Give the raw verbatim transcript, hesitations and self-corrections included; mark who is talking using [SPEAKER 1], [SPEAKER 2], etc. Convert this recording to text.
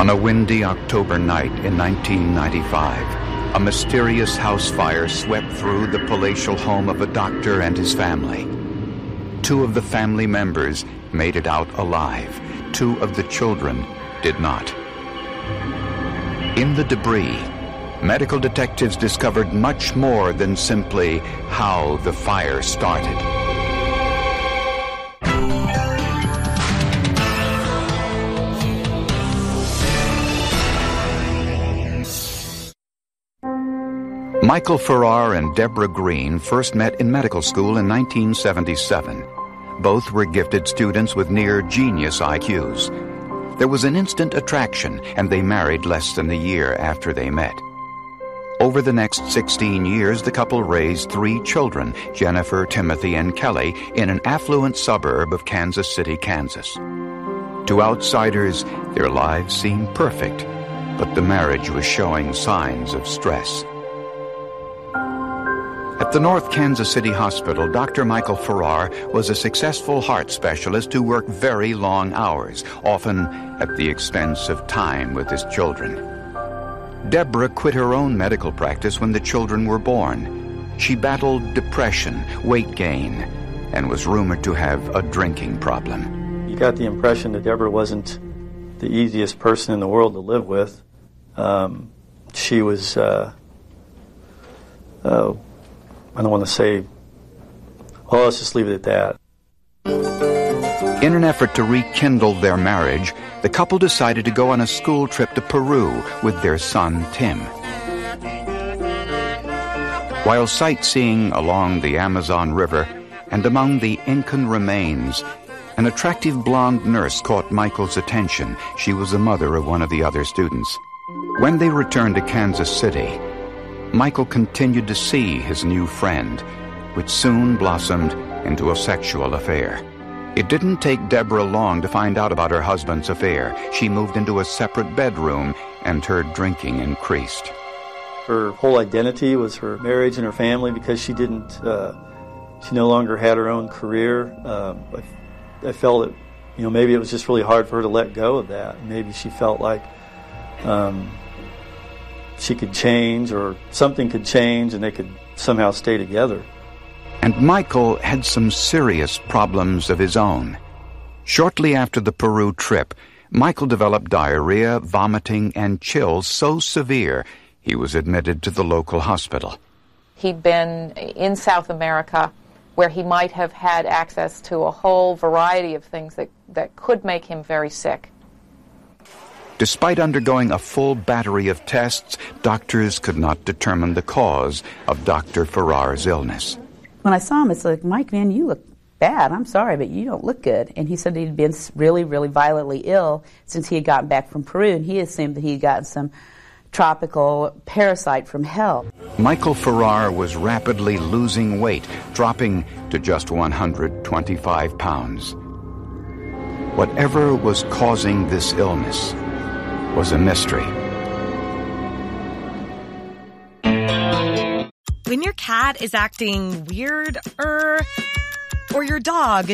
[SPEAKER 1] On a windy October night in nineteen ninety-five, a mysterious house fire swept through the palatial home of a doctor and his family. Two of the family members made it out alive. Two of the children did not. In the debris, medical detectives discovered much more than simply how the fire started. Michael Farrar and Deborah Green first met in medical school in nineteen seventy-seven. Both were gifted students with near-genius I Qs. There was an instant attraction, and they married less than a year after they met. Over the next sixteen years, the couple raised three children, Jennifer, Timothy, and Kelly, in an affluent suburb of Kansas City, Kansas. To outsiders, their lives seemed perfect, but the marriage was showing signs of stress. At the North Kansas City Hospital, Doctor Michael Farrar was a successful heart specialist who worked very long hours, often at the expense of time with his children. Deborah quit her own medical practice when the children were born. She battled depression, weight gain, and was rumored to have a drinking problem.
[SPEAKER 2] You got the impression that Deborah wasn't the easiest person in the world to live with. Um, she was... Uh, uh, I don't want to say, well, let's just leave it at that.
[SPEAKER 1] In an effort to rekindle their marriage, the couple decided to go on a school trip to Peru with their son, Tim. While sightseeing along the Amazon River and among the Incan remains, an attractive blonde nurse caught Michael's attention. She was the mother of one of the other students. When they returned to Kansas City, Michael continued to see his new friend, which soon blossomed into a sexual affair. It didn't take Deborah long to find out about her husband's affair. She moved into a separate bedroom, and her drinking increased.
[SPEAKER 2] Her whole identity was her marriage and her family, because she didn't, uh, she no longer had her own career. Uh, I, I felt that, you know, maybe it was just really hard for her to let go of that. Maybe she felt like um, she could change, or something could change, and they could somehow stay together.
[SPEAKER 1] And Michael had some serious problems of his own. Shortly after the Peru trip, Michael developed diarrhea, vomiting, and chills so severe he was admitted to the local hospital.
[SPEAKER 3] He'd been in South America, where he might have had access to a whole variety of things that, that could make him very sick.
[SPEAKER 1] Despite undergoing a full battery of tests, doctors could not determine the cause of Doctor Farrar's illness.
[SPEAKER 4] When I saw him, it's like, Mike, man, you look bad. I'm sorry, but you don't look good. And he said he'd been really, really violently ill since he had gotten back from Peru, and he assumed that he had gotten some tropical parasite from hell.
[SPEAKER 1] Michael Farrar was rapidly losing weight, dropping to just one hundred twenty-five pounds. Whatever was causing this illness was a mystery.
[SPEAKER 5] When your cat is acting weird, er, or your dog